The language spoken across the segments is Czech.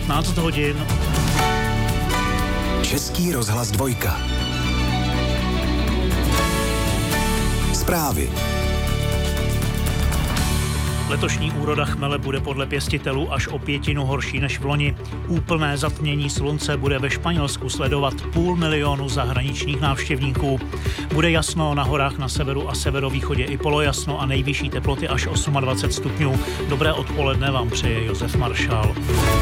15 hodin. Český rozhlas 2. Zprávy. Letošní úroda chmele bude podle pěstitelů až o 1/5 horší než v loni. Úplné zatmění slunce bude ve Španělsku sledovat 500 000 zahraničních návštěvníků. Bude jasno na horách na severu a severovýchodě i polojasno a nejvyšší teploty až 28 stupňů. Dobré odpoledne vám přeje Josef Maršál.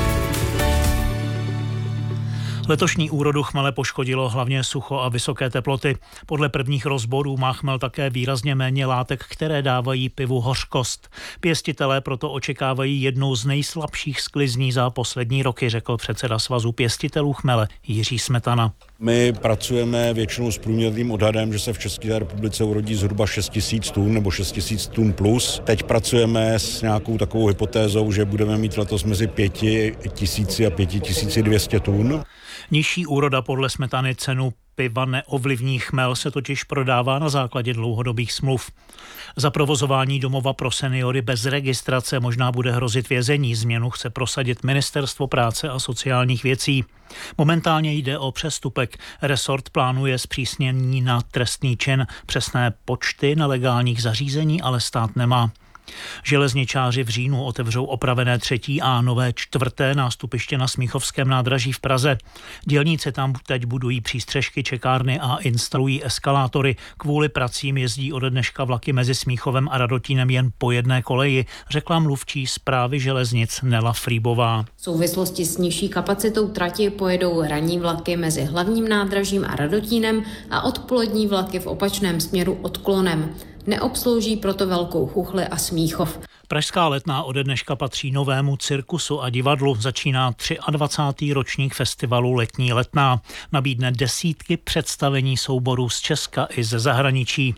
Letošní úrodu chmele poškodilo hlavně sucho a vysoké teploty. Podle prvních rozborů má chmel také výrazně méně látek, které dávají pivu hořkost. Pěstitelé proto očekávají jednou z nejslabších sklizní za poslední roky, řekl předseda Svazu pěstitelů chmele Jiří Smetana. My pracujeme většinou s průměrným odhadem, že se v České republice urodí zhruba 6 000 tun nebo 6 000 tun plus. Teď pracujeme s nějakou takovou hypotézou, že budeme mít letos mezi 5 000 a 5 200 tun. Nižší úroda podle Smetany cenu piva neovlivní, chmel se totiž prodává na základě dlouhodobých smluv. Za provozování domova pro seniory bez registrace možná bude hrozit vězení. Změnu chce prosadit Ministerstvo práce a sociálních věcí. Momentálně jde o přestupek. Resort plánuje zpřísnění na trestný čin. Přesné počty nelegálních zařízení ale stát nemá. Železničáři v říjnu otevřou opravené 3. a nové 4. nástupiště na Smíchovském nádraží v Praze. Dělníci tam teď budují přístřešky, čekárny a instalují eskalátory. Kvůli pracím jezdí ode dneška vlaky mezi Smíchovem a Radotínem jen po jedné koleji, řekla mluvčí Správy železnic Nela Frýbová. V souvislosti s nižší kapacitou trati pojedou ranní vlaky mezi hlavním nádražím a Radotínem a odpolední vlaky v opačném směru odklonem. Neobslouží proto Velkou Chuchli a Smíchov. Pražská Letná ode dneška patří novému cirkusu a divadlu. Začíná 23. ročník festivalu Letní Letná. Nabídne desítky představení souborů z Česka i ze zahraničí.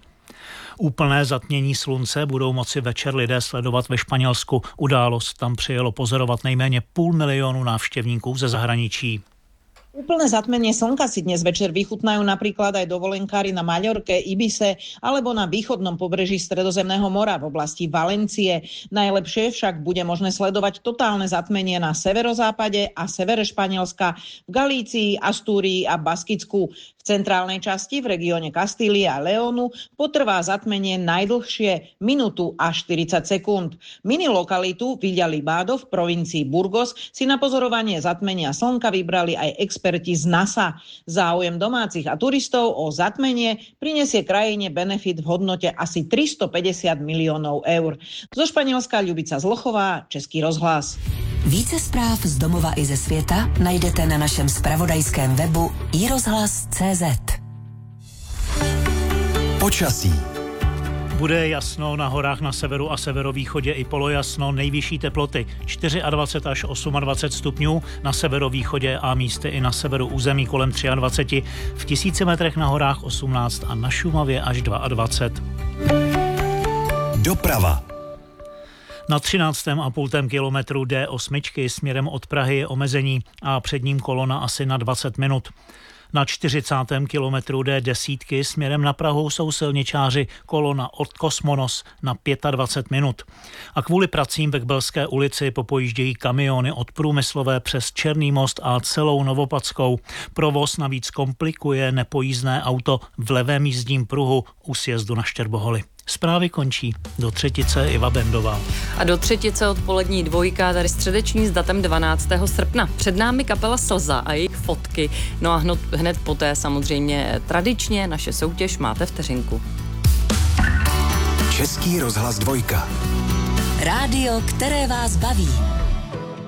Úplné zatmění slunce budou moci večer lidé sledovat ve Španělsku. Událost tam přijelo pozorovat nejméně 500 000 návštěvníků ze zahraničí. Úplné zatmenie slnka si dnes večer vychutnajú napríklad aj dovolenkári na Maľorke, Ibise alebo na východnom pobreží Stredozemného mora v oblasti Valencie. Najlepšie však bude možné sledovať totálne zatmenie na severozápade a severe Španielska, v Galícii, Astúrii a Baskicku. V centrálnej časti v regióne Kastílie a Leónu potrvá zatmenie najdlhšie minútu a 40 sekúnd. Mini lokalitu Villa Libado v provincii Burgos si na pozorovanie zatmenia slnka vybrali aj experti z NASA. Záujem domácich a turistov o zatmenie prinesie krajine benefit v hodnote asi 350 miliónov eur. Zo Španielska Ľubica Zlochová, Český rozhlas. Více zpráv z domova i ze světa najdete na našem zpravodajském webu iRozhlas.cz. Počasí. Bude jasno na horách na severu a severovýchodě i polojasno, nejvyšší teploty 24 až 28 stupňů, na severovýchodě a místy i na severu území kolem 23, v 1000 metrech na horách 18 a na Šumavě až 22. Doprava. Na 13,5 kilometru D8 směrem od Prahy je omezení a před ním kolona asi na 20 minut. Na 40. kilometru D10 směrem na Prahu jsou silničáři, kolona od Kosmonos na 25 minut. A kvůli pracím ve Kbelské ulici popojíždějí kamiony od Průmyslové přes Černý most a celou Novopadskou. Provoz navíc komplikuje nepojízdné auto v levém jízdním pruhu u sjezdu na Štěrboholy. Zprávy končí. Do třetice Iva Bendová. A do třetice odpolední dvojka, tady středeční s datem 12. srpna. Před námi kapela Slza a jejich fotky. No a hned poté samozřejmě tradičně naše soutěž Máte vteřinku. Český rozhlas 2. Rádio, které vás baví.